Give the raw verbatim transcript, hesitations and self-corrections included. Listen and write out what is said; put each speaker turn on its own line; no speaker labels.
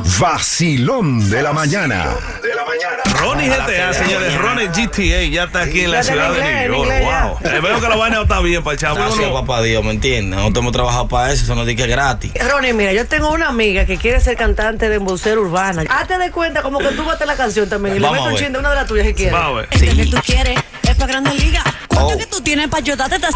Vacilón de la mañana.
De la mañana.
Ronnie G T A, señores. Ronnie G T A ya está aquí en la ciudad de New York. Wow. Eh, veo que la vaina está bien para echar.
Gracias, papá Dios, ¿me entiendes? Nosotros hemos trabajado para eso, eso no dice que es gratis.
Ronnie, mira, yo tengo una amiga que quiere ser cantante de embocera urbana. Hazte de cuenta como que tú bates la canción también y le metes un chin de una de las tuyas si quieres.
Vamos a ver.
Esto que tú quieres es para Grandes Ligas. ¿Cuánto
Oh.
que tú tienes para ayudarte?